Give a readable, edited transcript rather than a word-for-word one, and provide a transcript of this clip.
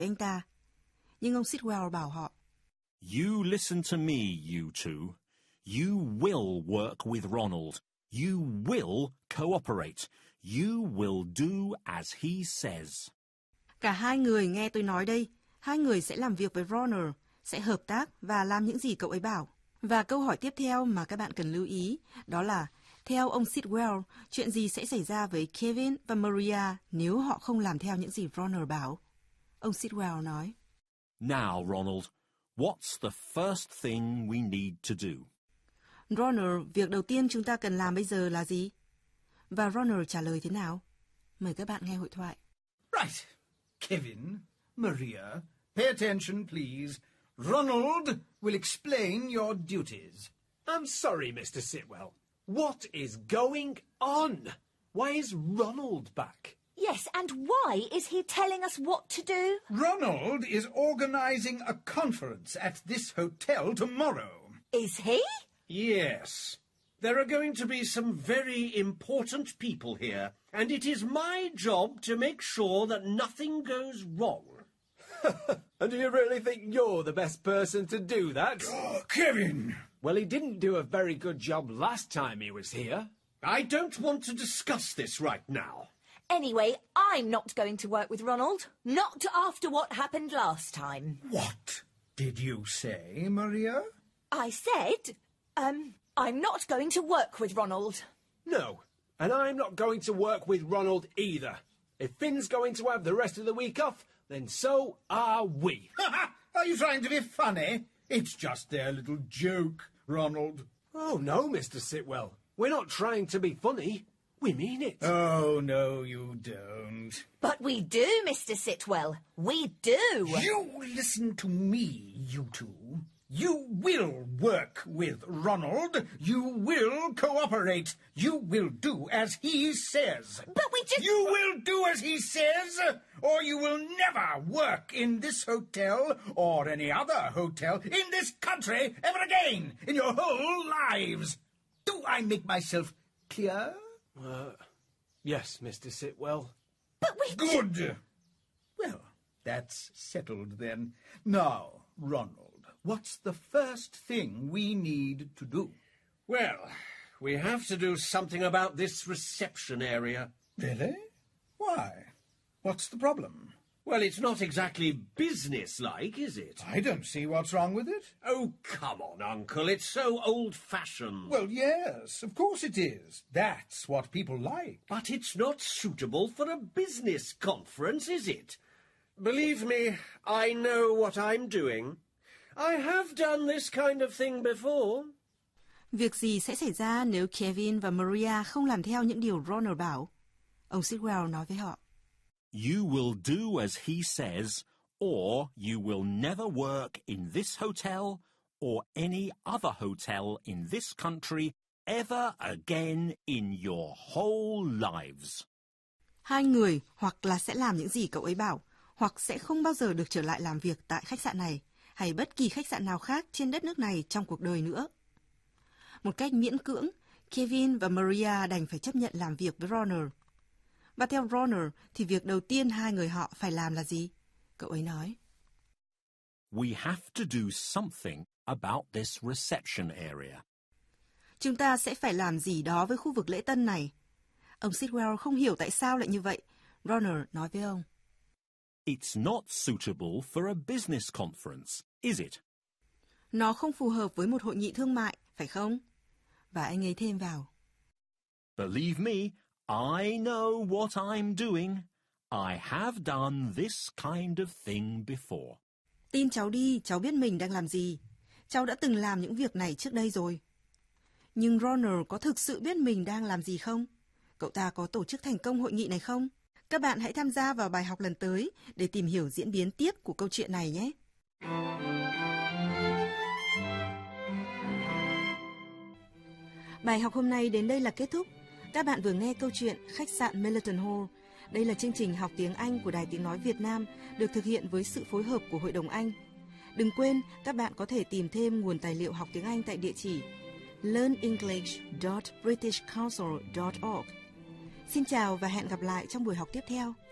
anh ta. Nhưng ông Sitwell bảo họ, You listen to me, you two. You will work with Ronald. You will cooperate. You will do as he says. cả hai người nghe tôi nói đây. Hai người sẽ làm việc với Ronald, sẽ hợp tác và làm những gì cậu ấy bảo. Và câu hỏi tiếp theo mà các bạn cần lưu ý, đó là, theo ông Sitwell, chuyện gì sẽ xảy ra với Kevin và Maria nếu họ không làm theo những gì Ronald bảo? Ông Sitwell nói, Now, Ronald, what's the first thing we need to do? Ronald, việc đầu tiên chúng ta cần làm bây giờ là gì? Và Ronald trả lời thế nào? Mời các bạn nghe hội thoại. Right. Kevin, Maria, pay attention, please. Ronald will explain your duties. I'm sorry, Mr. Sitwell. What is going on? Why is Ronald back? Yes, and why is he telling us what to do? Ronald is organizing a conference at this hotel tomorrow. Is he? Yes. There are going to be some very important people here, and it is my job to make sure that nothing goes wrong. And do you really think you're the best person to do that? Oh, Kevin! Well, he didn't do a very good job last time he was here. I don't want to discuss this right now. Anyway, I'm not going to work with Ronald. Not after what happened last time. What did you say, Maria? I said, I'm not going to work with Ronald. No, and I'm not going to work with Ronald either. If Finn's going to have the rest of the week off, then so are we. Are you trying to be funny? It's just their little joke, Ronald. Oh, no, Mr. Sitwell. We're not trying to be funny. We mean it. Oh, no, you don't. But we do, Mr. Sitwell. We do. You listen to me, you two. You will work with Ronald. You will cooperate. You will do as he says. But we just... You will do as he says, or you will never work in this hotel or any other hotel in this country ever again in your whole lives. Do I make myself clear? Yes, Mr. Sitwell. But we... Good. Well, that's settled then. Now, Ronald, what's the first thing we need to do? Well, we have to do something about this reception area. Really? Why? What's the problem? Well, it's not exactly business-like, is it? I don't see what's wrong with it. Oh, come on, Uncle. It's so old-fashioned. Well, yes, of course it is. That's what people like. But it's not suitable for a business conference, is it? Believe me, I know what I'm doing. I have done this kind of thing before. Việc gì sẽ xảy ra nếu Kevin và Maria không làm theo những điều Ronald bảo? Ông Sitwell nói với họ. You will do as he says, or you will never work in this hotel or any other hotel in this country ever again in your whole lives. Hai người hoặc là sẽ làm những gì cậu ấy bảo, hoặc sẽ không bao giờ được trở lại làm việc tại khách sạn này, hay bất kỳ khách sạn nào khác trên đất nước này trong cuộc đời nữa. Một cách miễn cưỡng, Kevin và Maria đành phải chấp nhận làm việc với Ronald. Và theo Ronald thì việc đầu tiên hai người họ phải làm là gì? Cậu ấy nói. We have to do something about this reception area. Chúng ta sẽ phải làm gì đó với khu vực lễ tân này. Ông Sitwell không hiểu tại sao lại như vậy. Ronald nói với ông. It's not suitable for a business conference, is it? Nó không phù hợp với một hội nghị thương mại, phải không? Và anh ấy thêm vào. Believe me, I know what I'm doing. I have done this kind of thing before. Tin cháu đi, cháu biết mình đang làm gì. Cháu đã từng làm những việc này trước đây rồi. Nhưng Ronald có thực sự biết mình đang làm gì không? Cậu ta có tổ chức thành công hội nghị này không? Các bạn hãy tham gia vào bài học lần tới để tìm hiểu diễn biến tiếp của câu chuyện này nhé. Bài học hôm nay đến đây là kết thúc. Các bạn vừa nghe câu chuyện Khách sạn Millerton Hall. Đây là chương trình học tiếng Anh của Đài Tiếng Nói Việt Nam được thực hiện với sự phối hợp của Hội đồng Anh. Đừng quên, các bạn có thể tìm thêm nguồn tài liệu học tiếng Anh tại địa chỉ learnenglish.britishcouncil.org. Xin chào và hẹn gặp lại trong buổi học tiếp theo.